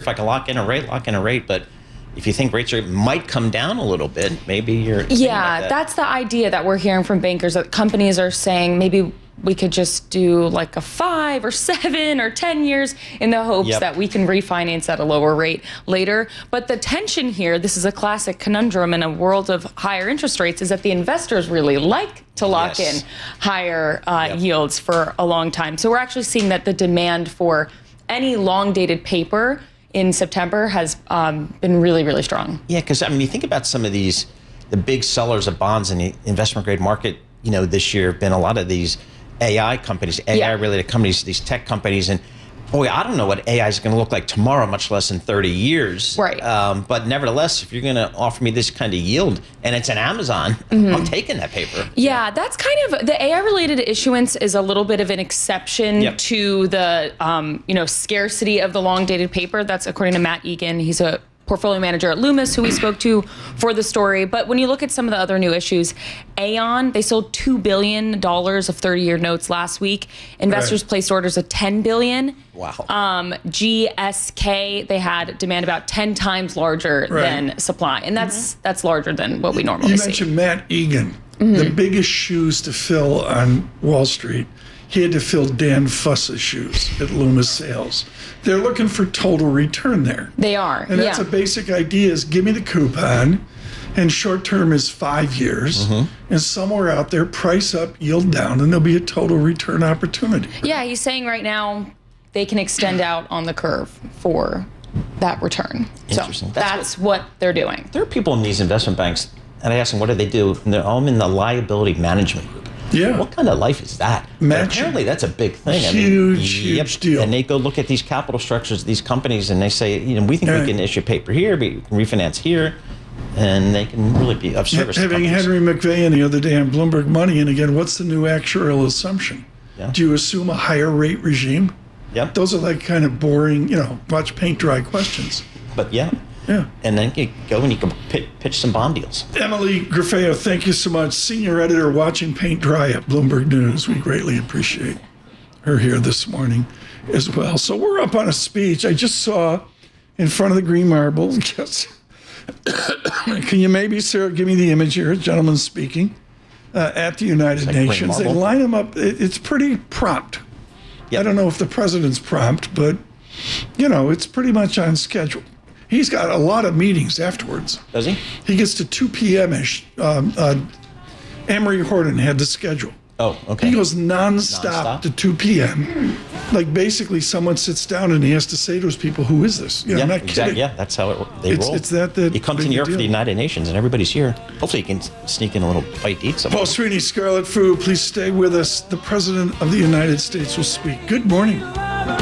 if I can lock in a rate. But if you think rates might come down a little bit, maybe you're that's the idea that we're hearing from bankers, that companies are saying maybe we could just do like a 5 or 7 or 10 years in the hopes that we can refinance at a lower rate later. But the tension here, this is a classic conundrum in a world of higher interest rates, is that the investors really like to lock in higher yields for a long time. So we're actually seeing that the demand for any long dated paper in September has been really, really strong. Yeah, because I mean, you think about some of the big sellers of bonds in the investment grade market, this year have been a lot of these AI companies, AI-related companies, these tech companies, and boy, I don't know what AI is going to look like tomorrow, much less in 30 years. Right. But nevertheless, if you're going to offer me this kind of yield, and it's an Amazon, I'm taking that paper. Yeah, that's kind of, the AI-related issuance is a little bit of an exception to the, scarcity of the long-dated paper. That's according to Matt Egan. He's a portfolio manager at Loomis, who we spoke to for the story. But when you look at some of the other new issues, Aon, they sold $2 billion of 30-year notes last week. Investors placed orders of $10 billion. Wow. GSK, they had demand about 10 times larger than supply. And that's larger than what we normally see. You mentioned Matt Egan, the biggest shoes to fill on Wall Street. He had to fill Dan Fuss's shoes at Loomis Sales. They're looking for total return there. They are, and that's a basic idea: is give me the coupon, and short term is 5 years, and somewhere out there, price up, yield down, and there'll be a total return opportunity. Yeah, he's saying right now they can extend out on the curve for that return. Interesting. So that's what they're doing. There are people in these investment banks, and I ask them, what do they do? And they're all in the liability management group. Yeah. What kind of life is that? Apparently, that's a big thing. Huge deal. And they go look at these capital structures, these companies, and they say, we think we can issue paper here, but we can refinance here, and they can really be of service. Having Henry McVeigh the other day on Bloomberg Money, and again, what's the new actuarial assumption? Yeah. Do you assume a higher rate regime? Yep. Those are like kind of boring, watch paint dry questions. But yeah. And then you go and you can pitch some bond deals. Emily Grafeo, thank you so much. Senior editor watching paint dry at Bloomberg News. We greatly appreciate her here this morning as well. So we're up on a speech I just saw in front of the Green Marble. Yes. Can you maybe, Sarah, give me the image here? A gentleman speaking at the United Nations. They line him up. It's pretty prompt. Yep. I don't know if the president's prompt, but, it's pretty much on schedule. He's got a lot of meetings afterwards. Does he? He gets to 2 p.m.-ish. Amory Horton had the schedule. Oh, okay. He goes nonstop to 2 p.m. Like basically someone sits down and he has to say to his people, who is this? I'm not kidding. Yeah, that's how they roll. It's that he comes in here for the United Nations and everybody's here. Hopefully he can sneak in a little bite to eat something. Paul Sweeney, Scarlet Fu, please stay with us. The President of the United States will speak. Good morning.